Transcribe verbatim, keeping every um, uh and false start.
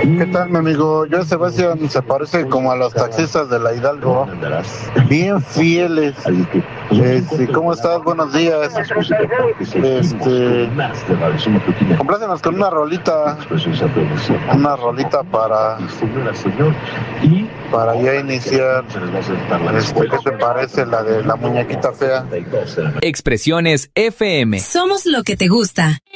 ¿Qué tal, mi amigo? Yo, Sebastián, se parece como a los taxistas de la Hidalgo, bien fieles. Este, ¿cómo estás? Buenos días. Este, complácenos con una rolita, una rolita para, para ya iniciar. Este, ¿qué te parece la de la muñequita fea? Expresiones F M. Somos lo que te gusta.